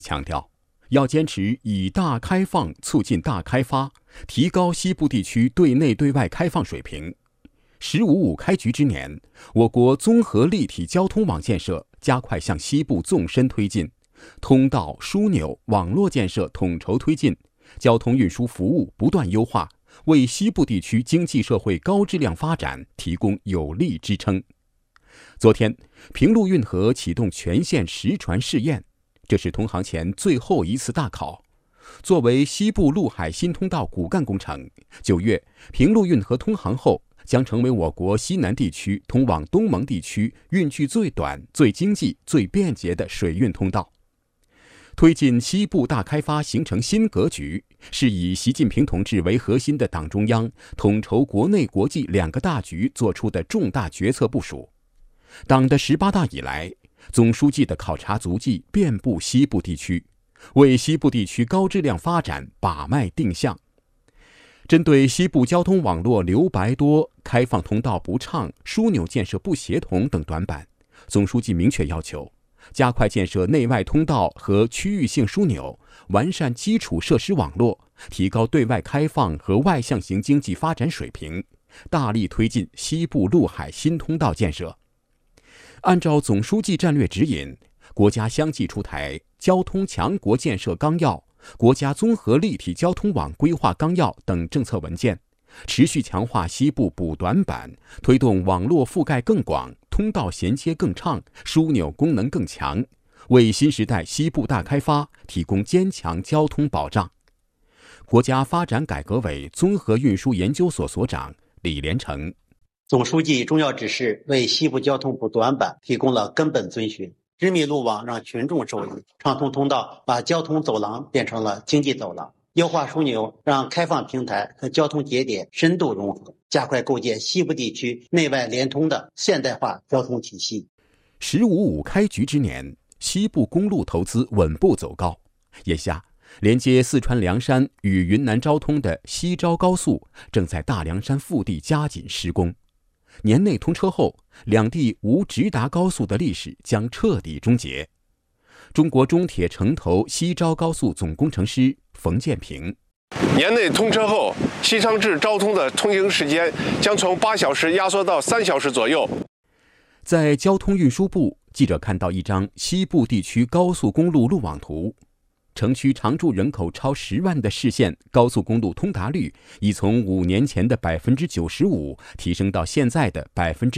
强调要坚持以大开放促进大开发，提高西部地区对内对外开放水平。“15+5”开局之年，我国综合立体交通网建设加快向西部纵深推进，通道、枢纽、网络建设统筹推进，交通运输服务不断优化，为西部地区经济社会高质量发展提供有力支撑。昨天，平陆运河启动全线实船试验，这是通航前最后一次大考。作为西部陆海新通道骨干工程，9月平陆运河通航后，将成为我国西南地区通往东盟地区运距最短、最经济、最便捷的水运通道。推进西部大开发形成新格局，是以习近平同志为核心的党中央统筹国内国际两个大局作出的重大决策部署。党的18大以来，总书记的考察足迹遍布西部地区，为西部地区高质量发展把脉定向。针对西部交通网络留白多、开放通道不畅、枢纽建设不协同等短板，总书记明确要求加快建设内外通道和区域性枢纽，完善基础设施网络，提高对外开放和外向型经济发展水平，大力推进西部陆海新通道建设。按照总书记战略指引，国家相继出台《交通强国建设纲要》、《国家综合立体交通网规划纲要》等政策文件，持续强化西部补短板，推动网络覆盖更广、通道衔接更畅、枢纽功能更强，为新时代西部大开发提供坚强交通保障。国家发展改革委综合运输研究所所长李连成： 总书记重要指示为西部交通补短板提供了根本遵循，织密路网让群众受益，畅通通道把交通走廊变成了经济走廊，优化枢纽让开放平台和交通节点深度融合，加快构建西部地区内外联通的现代化交通体系。 “15+5”开局之年，西部公路投资稳步走高。眼下，连接四川凉山与云南昭通的西昭高速正在大凉山腹地加紧施工。年内通车后，两地无直达高速的历史将彻底终结。中国中铁城投西昭高速总工程师冯建平： 年内通车后，西昌至昭通的通行时间将从8小时压缩到3小时左右。 在交通运输部，记者看到一张西部地区高速公路路网图。城区常住人口超10万的市县高速公路通达率已从5年前的95%提升到现在的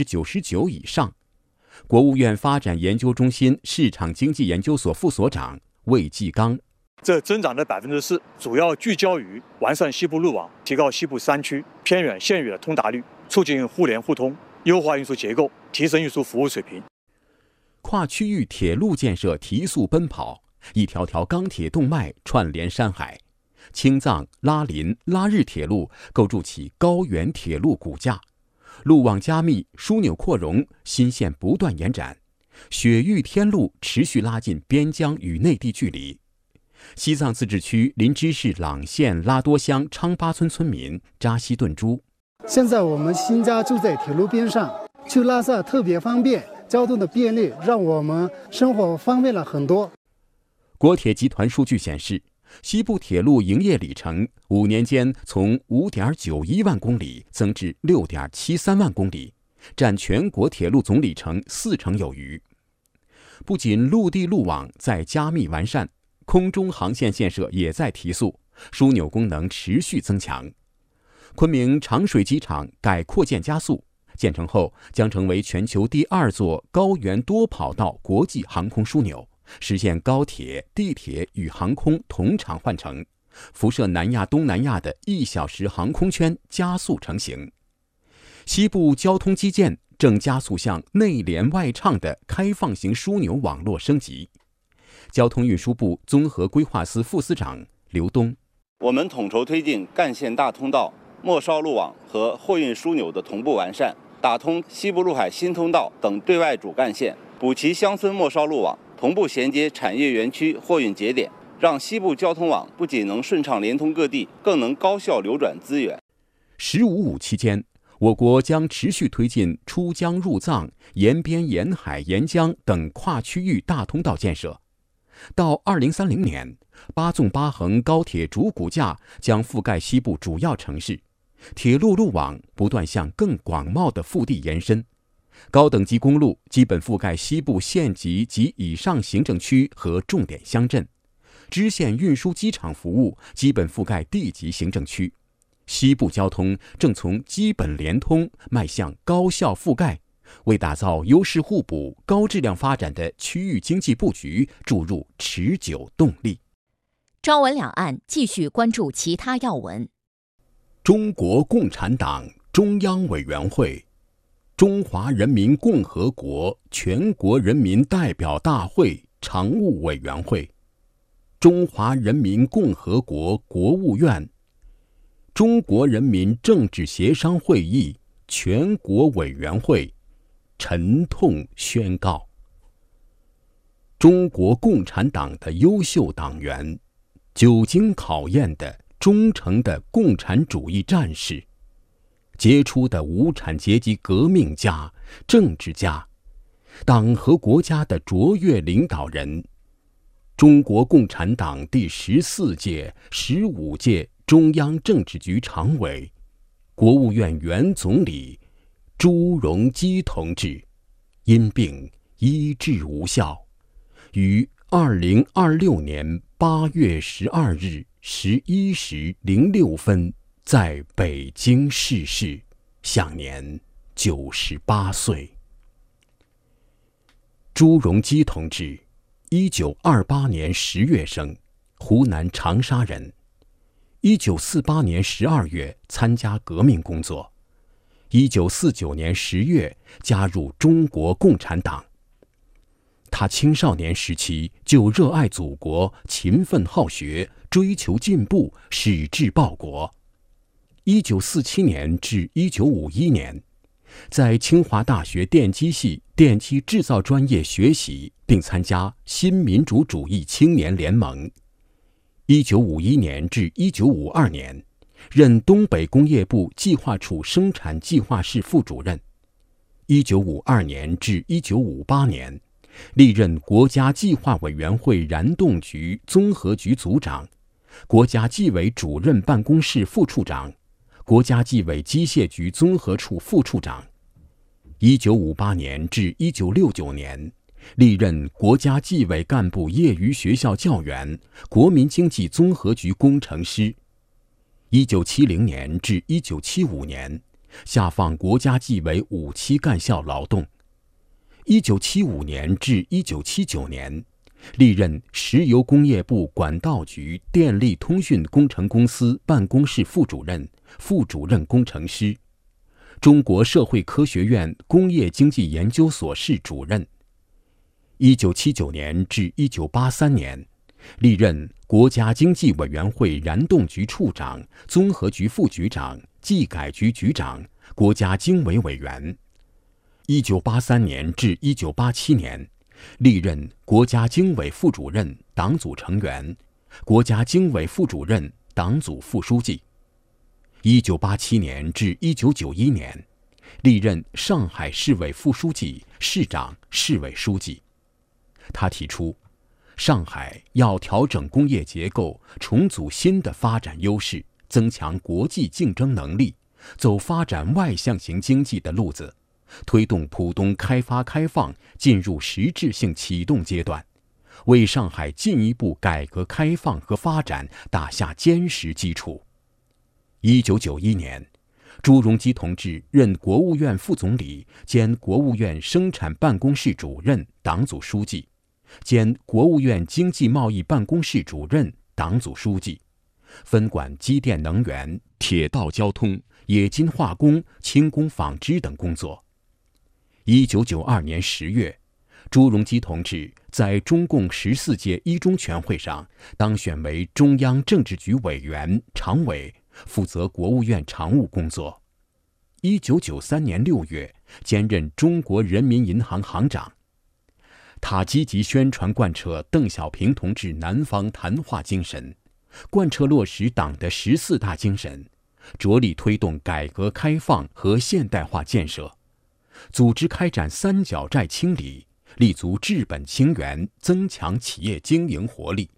99%以上。国务院发展研究中心市场经济研究所副所长魏继刚： 这增长的4%主要聚焦于完善西部路网，提高西部山区、偏远县域的通达率，促进互联互通，优化运输结构，提升运输服务水平。 跨区域铁路建设提速奔跑，一条条钢铁动脉串联山海，青藏、拉林、拉日铁路构筑起高原铁路骨架，路网加密，枢纽扩容，新线不断延展，雪域天路持续拉近边疆与内地距离。西藏自治区林芝市朗县拉多乡昌巴村村民扎西顿珠： 现在我们新家就在铁路边上，去拉萨特别方便，交通的便利让我们生活方便了很多。 国铁集团数据显示，西部铁路营业里程5年间从5.91万公里增至6.73万公里，占全国铁路总里程40%有余。不仅陆地路网在加密完善，空中航线建设也在提速，枢纽功能持续增强。昆明长水机场改扩建加速，建成后将成为全球第2座高原多跑道国际航空枢纽，实现高铁、地铁与航空同场换乘，辐射南亚、东南亚的1小时航空圈加速成型。西部交通基建正加速向内联外畅的开放型枢纽网络升级。交通运输部综合规划司副司长刘东： 我们统筹推进干线大通道、末梢路网和货运枢纽的同步完善，打通西部陆海新通道等对外主干线，补齐乡村末梢路网，同步衔接产业园区货运节点，让西部交通网不仅能顺畅连通各地，更能高效流转资源。 15+5期间，我国将持续推进出疆入藏、沿边沿海沿江等跨区域大通道建设。 到2030年，8纵8横高铁主骨架将覆盖西部主要城市，铁路路网不断向更广袤的腹地延伸，高等级公路基本覆盖西部县级及以上行政区和重点乡镇，支线运输机场服务基本覆盖地级行政区。西部交通正从基本联通迈向高效覆盖，为打造优势互补、高质量发展的区域经济布局注入持久动力。 朝闻两岸继续关注其他要闻。 中国共产党中央委员会、中华人民共和国全国人民代表大会常务委员会、中华人民共和国国务院、中国人民政治协商会议全国委员会沉痛宣告：中国共产党的优秀党员，久经考验的忠诚的共产主义战士，杰出的无产阶级革命家、政治家，党和国家的卓越领导人，中国共产党第14届、15届中央政治局常委、国务院原总理朱镕基同志因病医治无效，于2026年8月12日11时06分在北京逝世，享年98岁。朱镕基同志1928年10月生，湖南长沙人。1948年12月参加革命工作，1949年10月加入中国共产党。他青少年时期就热爱祖国，勤奋好学，追求进步，矢志报国。1947年至1951年，在清华大学电机系电机制造专业学习，并参加新民主主义青年联盟。1951年至1952年，任东北工业部计划处生产计划室副主任。1952年至1958年，历任国家计划委员会燃洞局综合局组长、国家纪委主任办公室副处长、国家纪委机械局综合处副处长。1958年至1969年，历任国家纪委干部业余学校教员、国民经济综合局工程师。1970年至1975年，下放国家纪委5期干校劳动。1975年至1979年，历任石油工业部管道局电力通讯工程公司办公室副主任、副主任工程师，中国社会科学院工业经济研究所室主任。1979年至1983年，历任国家经济委员会燃洞局处长、综合局副局长、技改局局长、国家经委委员。1983年至1987年，历任国家经委副主任、党组成员，国家经委副主任、党组副书记。1987年至1991年，历任上海市委副书记、市长、市委书记。他提出，上海要调整工业结构，重组新的发展优势，增强国际竞争能力，走发展外向型经济的路子，推动浦东开发开放进入实质性启动阶段，为上海进一步改革开放和发展打下坚实基础。1991年，朱镕基同志任国务院副总理兼国务院生产办公室主任、党组书记，兼国务院经济贸易办公室主任、党组书记，分管机电能源、铁道交通、冶金化工、轻工纺织等工作。1992年10月，朱镕基同志在中共14届一中全会上当选为中央政治局委员、常委，负责国务院常务工作。1993年6月，兼任中国人民银行行长。他积极宣传贯彻邓小平同志南方谈话精神，贯彻落实党的14大精神，着力推动改革开放和现代化建设，组织开展三角债清理， 立足治本清源，增强企业经营活力。